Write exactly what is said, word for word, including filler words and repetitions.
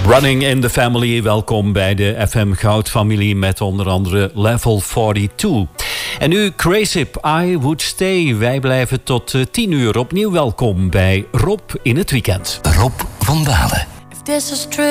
Running in the Family, welkom bij de F M Goud-familie met onder andere Level forty-two. En nu Crazip, I Would Stay. Wij blijven tot uh, tien uur. Opnieuw welkom bij Rob in het weekend. Rob van Dalen. If this is true.